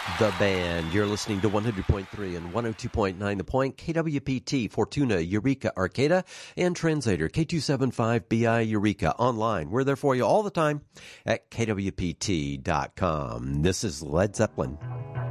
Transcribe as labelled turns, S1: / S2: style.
S1: The Band. You're listening to 100.3 and 102.9 The Point, KWPT, Fortuna, Eureka, Arcata, and Translator, K275BI, Eureka, online. We're there for you all the time at kwpt.com. This is Led Zeppelin.